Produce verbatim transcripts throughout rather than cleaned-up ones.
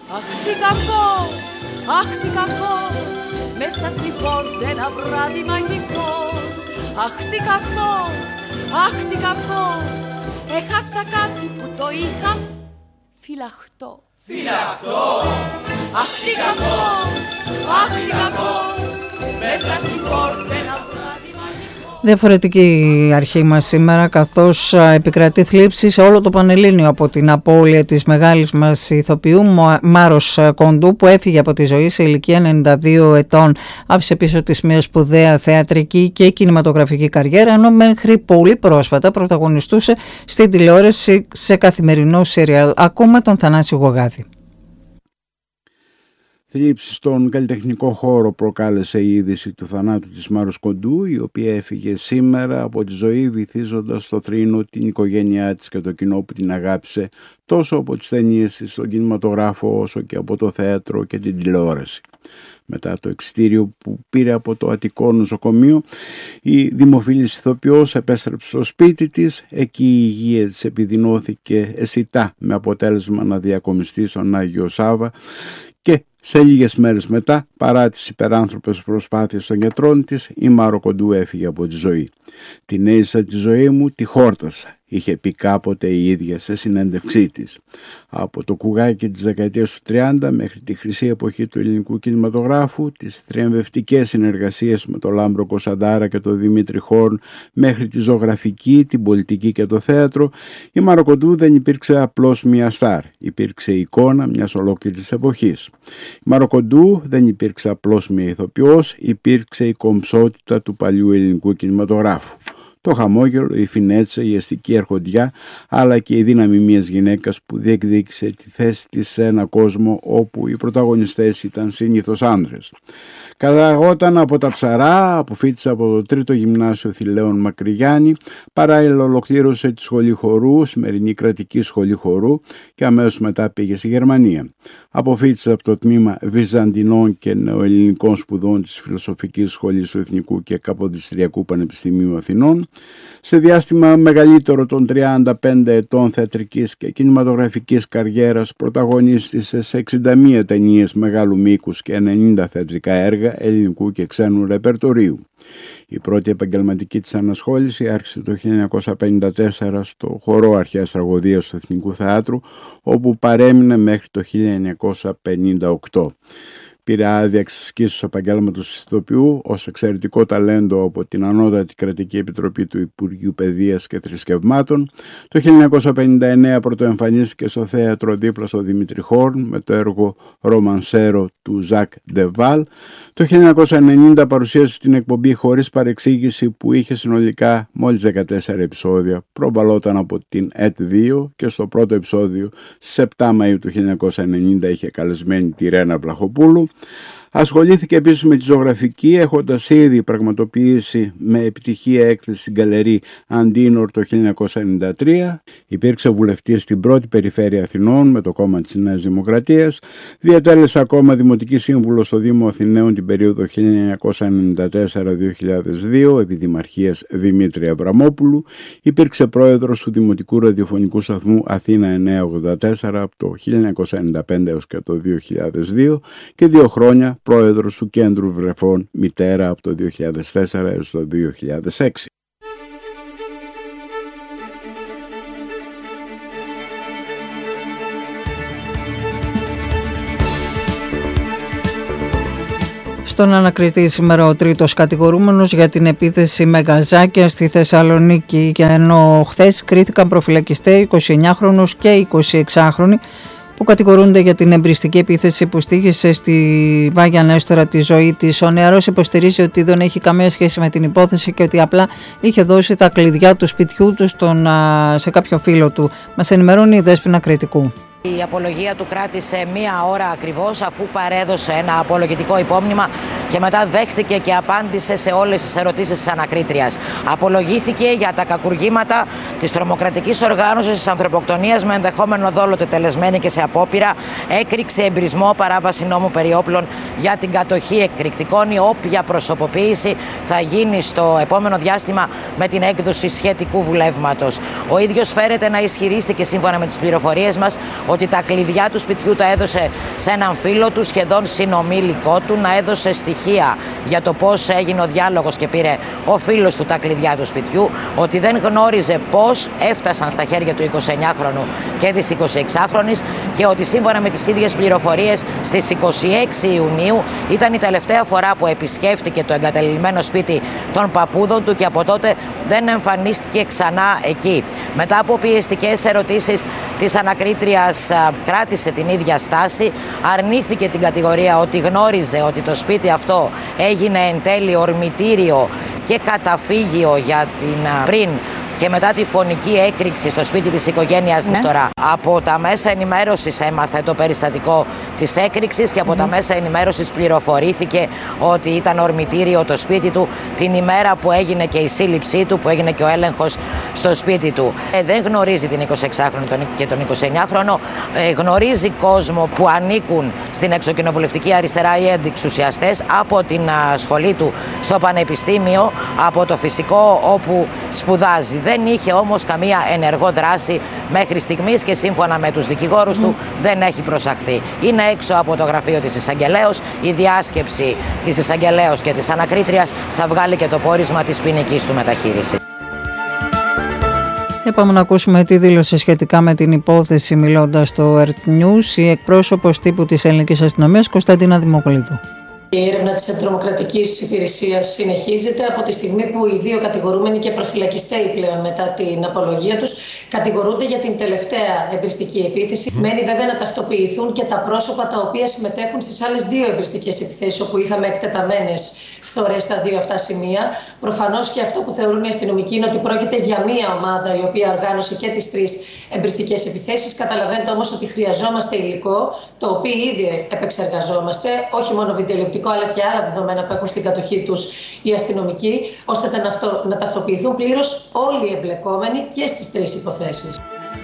Αχ τι κακό, αχ τι κακό, μέσα στη πόρτα ένα βράδυ μαγικό. Αχ τι κακό, αχ τι κακό, έχασα κάτι που το είχα φυλαχτό. Φυλαχτό. Αχ τι κακό, αχ τι κακό, μέσα στη πόρτα ένα βράδυ μαγικό. Διαφορετική αρχή μας σήμερα, καθώς επικρατεί θλίψη σε όλο το Πανελλήνιο από την απώλεια της μεγάλης μας ηθοποιού Μάρος Κοντού, που έφυγε από τη ζωή σε ηλικία ενενήντα δύο ετών. Άφησε πίσω της μια σπουδαία θεατρική και κινηματογραφική καριέρα, ενώ μέχρι πολύ πρόσφατα πρωταγωνιστούσε στην τηλεόραση σε καθημερινό σύριαλ. Ακούμε τον Θανάση Γογάδη. Θλίψη στον καλλιτεχνικό χώρο προκάλεσε η είδηση του θανάτου της Μάρος Κοντού, η οποία έφυγε σήμερα από τη ζωή βυθίζοντας στο θρήνο την οικογένειά της και το κοινό που την αγάπησε τόσο από τις ταινίες της στον κινηματογράφο όσο και από το θέατρο και την τηλεόραση. Μετά το εξιτήριο που πήρε από το Αττικό νοσοκομείο, η δημοφιλής ηθοποιός επέστρεψε στο σπίτι της. Εκεί η υγεία της επιδεινώθηκε αισθητά, με αποτέλεσμα να διακομιστεί στον Άγιο Σάββα, και σε λίγες μέρες μετά, παρά τις υπεράνθρωπες προσπάθειες των γιατρών της, η Μάρο Κοντού έφυγε από τη ζωή. «Την έζησα τη ζωή μου, τη χόρτασα», είχε πει κάποτε η ίδια σε συνέντευξή της. Από το κουγάκι της δεκαετίας του τριάντα μέχρι τη χρυσή εποχή του ελληνικού κινηματογράφου, τις θριαμβευτικές συνεργασίες με τον Λάμπρο Κωνσταντάρα και τον Δημήτρη Χόρν, μέχρι τη ζωγραφική, την πολιτική και το θέατρο, η Μάρο Κοντού δεν υπήρξε απλώς μια στάρ, υπήρξε εικόνα μιας ολόκληρης εποχής. Η Μάρο Κοντού δεν υπήρξε απλώς μια ηθοποιός, υπήρξε η κομψότητα του παλιού ελληνικού κινηματογράφου. Το χαμόγελο, η φινέτσα, η αστική αρχοντιά, αλλά και η δύναμη μιας γυναίκας που διεκδίκησε τη θέση της σε ένα κόσμο όπου οι πρωταγωνιστές ήταν συνήθως άνδρες. Καταγόταν από τα Ψαρά, αποφοίτησε από το τρίτο γυμνάσιο Θηλαίων Μακρυγιάννη, παράλληλα ολοκλήρωσε τη σχολή χορού, σημερινή κρατική σχολή χορού, και αμέσως μετά πήγε στη Γερμανία. Αποφοίτησε από το τμήμα Βυζαντινών και Νεοελληνικών Σπουδών της Φιλοσοφικής Σχολής του Εθνικού και Καποδιστριακού Πανεπιστημίου Αθηνών. Σε διάστημα μεγαλύτερο των τριάντα πέντε ετών θεατρικής και κινηματογραφικής καριέρας, πρωταγωνίστησε σε εξήντα μία ταινίες μεγάλου μήκους και ενενήντα θεατρικά έργα ελληνικού και ξένου ρεπερτορίου. Η πρώτη επαγγελματική της ανασχόληση άρχισε το χίλια εννιακόσια πενήντα τέσσερα στο χορό αρχαίας τραγωδίας του Εθνικού Θεάτρου, όπου παρέμεινε μέχρι το χίλια εννιακόσια πενήντα οκτώ. Πήρε άδεια εξασκήσεως επαγγέλματος ηθοποιού ως εξαιρετικό ταλέντο από την Ανώτατη Κρατική Επιτροπή του Υπουργείου Παιδείας και Θρησκευμάτων. Το χίλια εννιακόσια πενήντα εννέα πρωτοεμφανίστηκε στο θέατρο δίπλα στο Δημήτρη Χόρν με το έργο «Ρομανσέρο» του Ζακ Ντεβάλ. Το χίλια εννιακόσια ενενήντα παρουσίασε την εκπομπή «Χωρίς παρεξήγηση», που είχε συνολικά μόλις δεκατέσσερα επεισόδια. Προβαλόταν από την ΕΤ δύο και στο πρώτο επεισόδιο στις επτά Μαΐου του χίλια εννιακόσια ενενήντα είχε καλεσμένη τη Ρένα Βλαχοπούλου. Ασχολήθηκε επίσης με τη ζωγραφική, έχοντας ήδη πραγματοποιήσει με επιτυχία έκθεση στην Γκαλερί Αντίνορ το χίλια εννιακόσια ενενήντα τρία. Υπήρξε βουλευτής στην πρώτη περιφέρεια Αθηνών με το κόμμα της Νέας Δημοκρατίας. Διατέλεσε ακόμα δημοτική σύμβουλο στο Δήμο Αθηναίων την περίοδο χίλια εννιακόσια ενενήντα τέσσερα με δύο χιλιάδες δύο επί δημαρχίας Δημήτρη Αβραμόπουλου. Υπήρξε πρόεδρος του Δημοτικού Ραδιοφωνικού Σταθμού Αθήνα εννιακόσια ογδόντα τέσσερα από το χίλια εννιακόσια ενενήντα πέντε έως και το δύο χιλιάδες δύο και δύο χρόνια πρόεδρος του Κέντρου Βρεφών Μητέρα από το δύο χιλιάδες τέσσερα έως το δύο χιλιάδες έξι. Στον ανακριτή σήμερα ο τρίτος κατηγορούμενος για την επίθεση με γκαζάκια στη Θεσσαλονίκη, ενώ χθες κρίθηκαν προφυλακιστέ εικοσιεννιάχρονος και εικοσιεξάχρονοι που κατηγορούνται για την εμπριστική επίθεση που στοίχησε στη Βάγια Νέστορα τη ζωή της. Ο νεαρός υποστηρίζει ότι δεν έχει καμία σχέση με την υπόθεση και ότι απλά είχε δώσει τα κλειδιά του σπιτιού του στον, σε κάποιο φίλο του. Μας ενημερώνει η Δέσποινα Κρητικού. Η απολογία του κράτησε μία ώρα ακριβώς, αφού παρέδωσε ένα απολογητικό υπόμνημα και μετά δέχτηκε και απάντησε σε όλες τις ερωτήσεις της ανακρίτριας. Απολογήθηκε για τα κακουργήματα της τρομοκρατικής οργάνωσης της ανθρωποκτονίας με ενδεχόμενο δόλο τετελεσμένη και σε απόπειρα, έκρηξε εμπρισμό, παράβαση νόμου περί όπλων για την κατοχή εκρηκτικών. Η όποια προσωποποίηση θα γίνει στο επόμενο διάστημα με την έκδοση σχετικού βουλεύματος. Ο ίδιος φέρεται να ισχυρίστηκε, σύμφωνα με τις πληροφορίες μας, ότι τα κλειδιά του σπιτιού τα έδωσε σε έναν φίλο του, σχεδόν συνομήλικό του, να έδωσε στοιχεία για το πώς έγινε ο διάλογος και πήρε ο φίλος του τα κλειδιά του σπιτιού, ότι δεν γνώριζε πώς έφτασαν στα χέρια του εικοσιεννιάχρονου και της εικοσιεξάχρονης και ότι σύμφωνα με τις ίδιες πληροφορίες στις είκοσι έξι Ιουνίου ήταν η τελευταία φορά που επισκέφτηκε το εγκαταλειμμένο σπίτι των παππούδων του και από τότε δεν εμφανίστηκε ξανά εκεί. Μετά από πιεστικές ερωτήσεις της ανακρίτριας κράτησε την ίδια στάση, αρνήθηκε την κατηγορία ότι γνώριζε ότι το σπίτι αυτό έγινε εν τέλει ορμητήριο και καταφύγιο για την πριν και μετά τη φωνική έκρηξη στο σπίτι της οικογένειας ναι. Τώρα. Από τα μέσα ενημέρωσης έμαθε το περιστατικό της έκρηξης και από mm. τα μέσα ενημέρωσης πληροφορήθηκε ότι ήταν ορμητήριο το σπίτι του την ημέρα που έγινε και η σύλληψή του, που έγινε και ο έλεγχος στο σπίτι του. Ε, δεν γνωρίζει την εικοσιεξάχρονη και τον εικοσιεννιάχρονο, ε, γνωρίζει κόσμο που ανήκουν στην εξοκοινοβουλευτική αριστερά ή αντιξουσιαστές από την α, σχολή του στο Πανεπιστήμιο, από το φυσικό όπου σπουδάζει. Δεν είχε όμως καμία ενεργό δράση μέχρι στιγμής και σύμφωνα με τους δικηγόρους mm. του δεν έχει προσαχθεί. Είναι έξω από το γραφείο της εισαγγελέως. Η διάσκεψη της εισαγγελέως και της ανακρίτριας θα βγάλει και το πόρισμα της ποινικής του μεταχείρισης. Πάμε να ακούσουμε τι δήλωσε σχετικά με την υπόθεση μιλώντας στο Earth News η εκπρόσωπος τύπου της Ελληνικής Αστυνομίας Κωνσταντίνα Δημοκολίδου. Η έρευνα της Αντιτρομοκρατικής Υπηρεσίας συνεχίζεται από τη στιγμή που οι δύο κατηγορούμενοι και προφυλακιστέοι πλέον μετά την απολογία τους κατηγορούνται για την τελευταία εμπριστική επίθεση. Mm. Μένει βέβαια να ταυτοποιηθούν και τα πρόσωπα τα οποία συμμετέχουν στις άλλες δύο εμπριστικές επιθέσεις όπου είχαμε εκτεταμένες φθορές στα δύο αυτά σημεία. Προφανώς και αυτό που θεωρούν οι αστυνομικοί είναι ότι πρόκειται για μία ομάδα η οποία οργάνωσε και τις τρεις εμπριστικές επιθέσεις. Καταλαβαίνετε όμως ότι χρειαζόμαστε υλικό το οποίο ήδη επεξεργαζόμαστε, όχι μόνο βιντεοληπτικό αλλά και άλλα δεδομένα που έχουν στην κατοχή τους οι αστυνομικοί, ώστε να, αυτό, να ταυτοποιηθούν πλήρως όλοι οι εμπλεκόμενοι και στις τρεις υποθέσεις.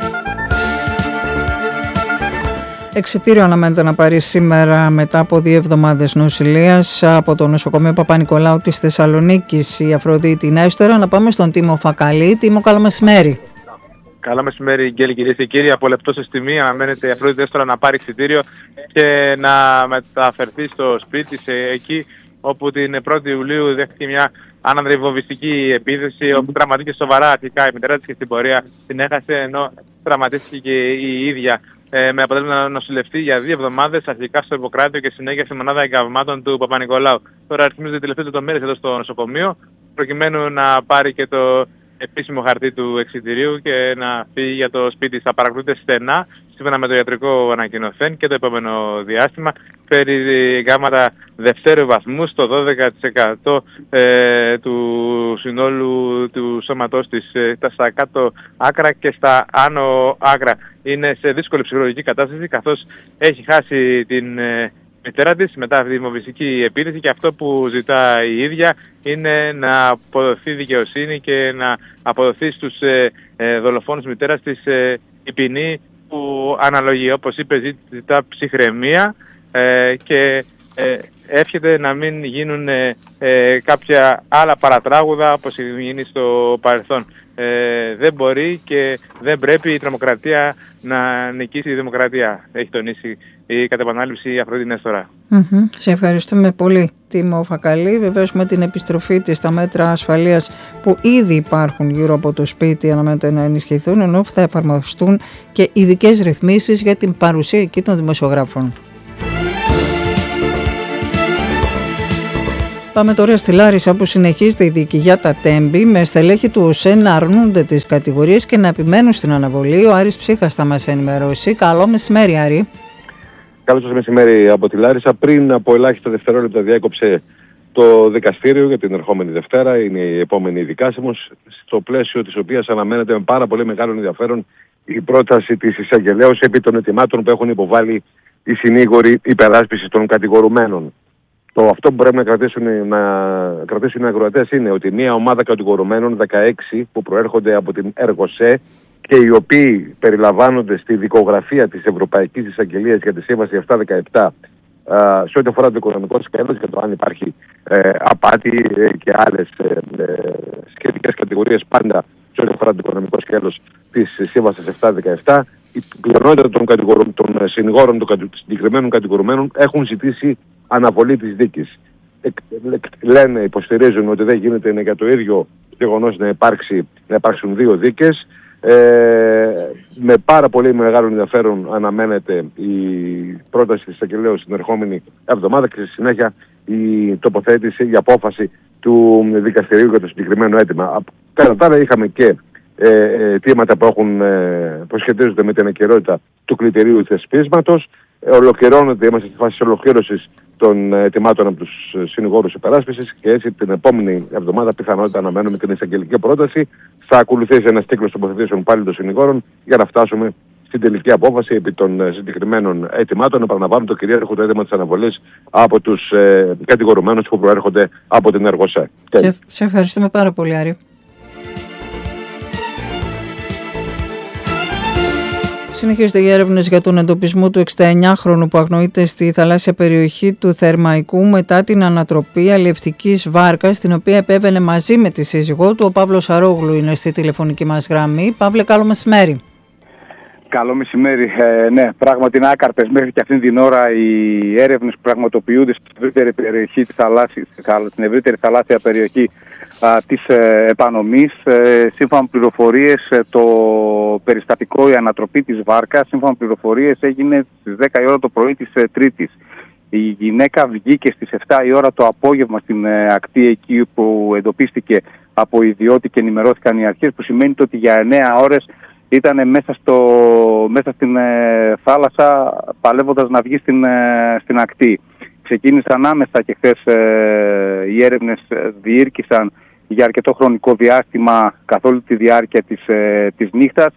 Εξιτήριο αναμένεται να πάρει σήμερα μετά από δύο εβδομάδες νοσηλείας από το νοσοκομείο Παπα-Νικολάου της Θεσσαλονίκης η Αφροδίτη Νέστορα. Να πάμε στον Τίμο Φακαλή. Τίμο, καλό μεσημέρι. Καλά μεσημέρι, Γκέλη, κυρίες και κύριοι. Από λεπτό σε στιγμή αναμένεται η Αφροδίτη Νέστορα να πάρει εξιτήριο και να μεταφερθεί στο σπίτι σε εκεί όπου την πρώτη Ιουλίου δέχτηκε μια άνανδρη βομβιστική επίθεση, όπου τραυματίστηκε σοβαρά αρχικά η μητέρα της και στην πορεία την έχασε, ενώ τραυματίστηκε και η ίδια. Ε, με αποτέλεσμα να νοσηλευτεί για δύο εβδομάδες αρχικά στο Ιπποκράτιο και συνέχεια στη μονάδα εγκαυμάτων του Παπα-Νικολάου. Τώρα αριθμίζονται τελευταίες λεπτομέρειες εδώ στο νοσοκομείο, προκειμένου να πάρει και το επίσημο χαρτί του εξιτηρίου και να φύγει για το σπίτι. Θα παρακολουθείται στενά, σύμφωνα με το ιατρικό ανακοινωθέν, και το επόμενο διάστημα. Φέρει γάμματα δευτέρου βαθμού στο δώδεκα τοις εκατό ε, του συνόλου του σώματός της, ε, στα κάτω άκρα και στα άνω άκρα. Είναι σε δύσκολη ψυχολογική κατάσταση, καθώς έχει χάσει την ε, μητέρα της μετά τη βομβιστική επίθεση, και αυτό που ζητά η ίδια είναι να αποδοθεί δικαιοσύνη και να αποδοθεί στους ε, ε, δολοφόνους μητέρας της ε, η ποινή που αναλογεί. Όπως είπε, ζητά ψυχραιμία ε, και ε, εύχεται να μην γίνουν ε, ε, κάποια άλλα παρατράγουδα όπως έχει γίνει στο παρελθόν. Ε, δεν μπορεί και δεν πρέπει η τρομοκρατία να νικήσει η δημοκρατία, έχει τονίσει η κατ' επανάληψη η Αφροδίτη Νέστορα. Mm-hmm. Σε ευχαριστούμε πολύ, Τίμο Φακαλή. Βεβαίως με την επιστροφή της στα μέτρα ασφαλείας που ήδη υπάρχουν γύρω από το σπίτι αναμένεται να ενισχυθούν, ενώ θα εφαρμοστούν και ειδικές ρυθμίσεις για την παρουσία εκεί των δημοσιογράφων. Πάμε τώρα στη Λάρισα, που συνεχίζεται η δίκη για τα Τέμπη, με στελέχη του ΟΣΕ να αρνούνται τις κατηγορίες και να επιμένουν στην αναβολή. Ο Άρης Ψύχας θα μας ενημερώσει. Καλό μεσημέρι, Άρη. Καλό σας μεσημέρι από τη Λάρισα. Πριν από ελάχιστα δευτερόλεπτα διέκοψε το δικαστήριο για την ερχόμενη Δευτέρα. Είναι η επόμενη δικάσιμος, στο πλαίσιο της οποίας αναμένεται με πάρα πολύ μεγάλο ενδιαφέρον η πρόταση της εισαγγελέως επί των ετοιμάτων που έχουν υποβάλει οι συνήγοροι υπεράσπισης των κατηγορουμένων. Το αυτό που πρέπει να κρατήσουν, να κρατήσουν οι ακροατές είναι ότι μια ομάδα κατηγορουμένων δεκαέξι που προέρχονται από την ΕΡΓΟΣΕ και οι οποίοι περιλαμβάνονται στη δικογραφία της Ευρωπαϊκής Εισαγγελίας για τη Σύμβαση επτακόσια δεκαεπτά σε ό,τι αφορά το οικονομικό σκέλος και το αν υπάρχει ε, απάτη ε, και άλλες ε, ε, σχετικές κατηγορίες πάντα σε ό,τι αφορά το οικονομικό σκέλος της Σύμβασης επτακόσια δεκαεπτά, η πλειονότητα των, των συνηγόρων των συγκεκριμένων κατηγορουμένων έχουν ζητήσει αναβολή της δίκης. Λένε, υποστηρίζουν ότι δεν γίνεται για το ίδιο γεγονός να, υπάρξει, να υπάρξουν δύο δίκες. Ε, με πάρα πολύ μεγάλο ενδιαφέρον αναμένεται η πρόταση της εισαγγελέως την ερχόμενη εβδομάδα και στη συνέχεια η τοποθέτηση, η απόφαση του δικαστηρίου για το συγκεκριμένο αίτημα. Κατά τα άλλα είχαμε και ε, αιτήματα που, έχουν, ε, που σχετίζονται με την ακεραιότητα του κριτηρίου θεσπίσματος. Ολοκληρώνεται, είμαστε στη φάση της ολοκλήρωσης των αιτημάτων από τους συνηγόρους υπεράσπισης και έτσι την επόμενη εβδομάδα πιθανότητα αναμένουμε την εισαγγελική πρόταση. Θα ακολουθήσει ένας κύκλος τοποθετήσεων πάλι των συνηγόρων για να φτάσουμε στην τελική απόφαση επί των συγκεκριμένων αιτημάτων. Επαναλαμβάνω το κυρίαρχο το αίτημα της αναβολής από τους ε, κατηγορουμένους που προέρχονται από την ΕΡΓΟΣΕ. Και σε ευχαριστούμε πάρα πολύ, Άρη. Συνεχίζονται οι έρευνες για τον εντοπισμό του εξηνταεννιάχρονου που αγνοείται στη θαλάσσια περιοχή του Θερμαϊκού μετά την ανατροπή αλλιευτικής βάρκας, την οποία επέβαινε μαζί με τη σύζυγό του. Ο Παύλος Αρόγλου είναι στη τηλεφωνική μας γραμμή. Παύλε, καλό μεσημέρι. Καλό μεσημέρι. Ε, ναι, πράγματι είναι άκαρτες μέχρι και αυτήν την ώρα οι έρευνες που πραγματοποιούνται στην ευρύτερη περιοχή της θαλάσσιας, στην ευρύτερη θαλάσσια περιοχή α, της ε, επανομής. Ε, σύμφωνα με πληροφορίες, ε, το περιστατικό, η ανατροπή της βάρκας, σύμφωνα με πληροφορίες, έγινε στις δέκα η ώρα το πρωί της ε, Τρίτης. Η γυναίκα βγήκε στις επτά η ώρα το απόγευμα στην ε, ακτή εκεί που εντοπίστηκε από ιδιώτη και ενημερώθηκαν οι αρχές, που σημαίνει ότι για εννέα ώρες ήταν μέσα, στο, μέσα στην ε, θάλασσα παλεύοντας να βγει στην, ε, στην ακτή. Ξεκίνησαν άμεσα και χθες ε, οι έρευνες διήρκησαν για αρκετό χρονικό διάστημα καθ' όλη τη διάρκεια της, ε, της νύχτας.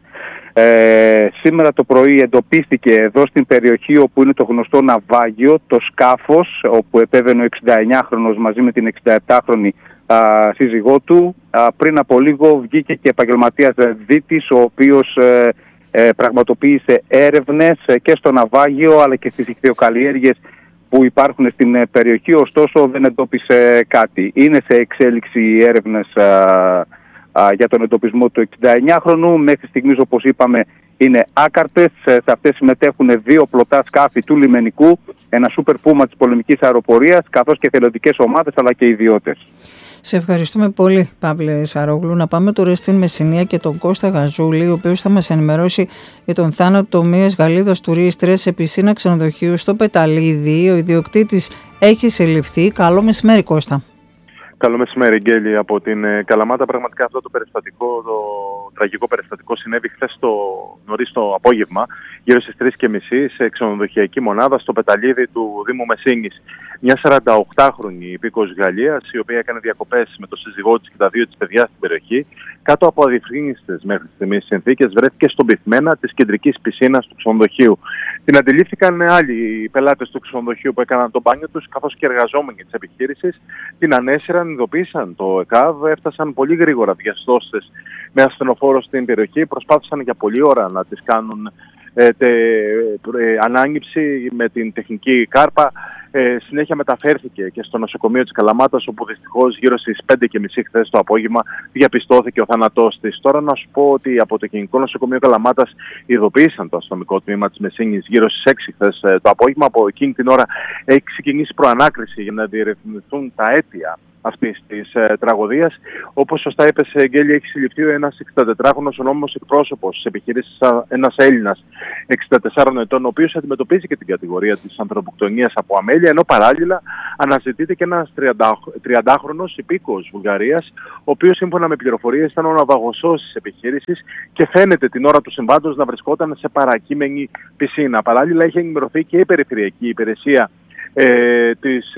Ε, σήμερα το πρωί εντοπίστηκε εδώ στην περιοχή όπου είναι το γνωστό ναυάγιο, το σκάφος όπου επέβαινε ο εξηνταεννιάχρονος μαζί με την εξηνταεπτάχρονη α, σύζυγό του. Α, πριν από λίγο βγήκε και επαγγελματίας δίτης, ο οποίος ε, ε, πραγματοποίησε έρευνες ε, και στο ναυάγιο αλλά και στις ιχθυοκαλλιέργειες που υπάρχουν στην ε, περιοχή, ωστόσο δεν εντόπισε κάτι. Είναι σε εξέλιξη οι έρευνες α, α, για τον εντοπισμό του εξηνταεννιάχρονου. Μέχρι στιγμής, όπως είπαμε, είναι άκαρτες. Σε αυτές συμμετέχουν δύο πλωτά σκάφη του λιμενικού, ένα σούπερ πούμα της πολεμικής αεροπορίας, καθώς και θελοντικές ομάδες αλλά και ιδιώτες. Σε ευχαριστούμε πολύ, Παύλε Σαρόγλου. Να πάμε τώρα στην Μεσσηνία και τον Κώστα Γαζούλη, ο οποίος θα μας ενημερώσει για τον θάνατο μιας Γαλλίδας τουρίστριας σε πισίνα ξενοδοχείου στο Πεταλίδι. Ο ιδιοκτήτης έχει συλληφθεί. Καλό μεσημέρι, Κώστα. Καλό μεσημέρι, Γκέλη, από την Καλαμάτα. Πραγματικά αυτό το περιστατικό, το τραγικό περιστατικό συνέβη χθες το νωρίς το απόγευμα, γύρω στις τρεις και μισή, σε ξενοδοχειακή μονάδα στο Πεταλίδι του Δήμου Μεσίνης. Μια σαρανταοκτάχρονη υπήκοος Γαλλίας, η οποία έκανε διακοπές με τον σύζυγό της και τα δύο της παιδιά στην περιοχή, κάτω από αδιευκρίνιστες μέχρι στιγμής συνθήκες, βρέθηκε στον πυθμένα της κεντρικής πισίνας του ξενοδοχείου. Την αντιλήφθηκαν άλλοι πελάτες του ξενοδοχείου που έκαναν το μπάνιο τους, καθώς και εργαζόμενοι της επιχείρησης. Την ανέσυραν, ειδοποίησαν το ΕΚΑΒ, έφτασαν πολύ γρήγορα διασώστες με ασθενοφόρο στην περιοχή, προσπάθησαν για πολλή ώρα να τις κάνουν ε, τε, ε, ανάγνυψη με την τεχνική κάρπα. Ε, συνέχεια μεταφέρθηκε και στο νοσοκομείο της Καλαμάτας, όπου δυστυχώς γύρω στις πέντε και μισή χθες το απόγευμα διαπιστώθηκε ο θάνατός της. Τώρα να σου πω ότι από το Γενικό Νοσοκομείο Καλαμάτας ειδοποίησαν το αστυνομικό τμήμα της Μεσίνης γύρω στις έξι χθες το απόγευμα. Από εκείνη την ώρα έχει ξεκινήσει προανάκριση για να διερευνηθούν τα αίτια αυτής της ε, τραγωδίας. Όπως σωστά είπες, Γκέλη, έχει συλληφθεί ένας εξηντατετράχρονος ονόμιμος εκπρόσωπος της επιχείρησης, ένας Έλληνας εξήντα τεσσάρων ετών, ο οποίος αντιμετωπίζει και την κατηγορία της ανθρωποκτονίας από αμέλεια, ενώ παράλληλα αναζητείται και ένας τριαντάχρονος υπήκοος Βουλγαρίας, ο οποίος σύμφωνα με πληροφορίες ήταν ο ναυαγοσός της επιχείρησης και φαίνεται την ώρα του συμβάντος να βρισκόταν σε παρακείμενη πισίνα. Παράλληλα, έχει ενημερωθεί και η περιφερειακή υπηρεσία ε, της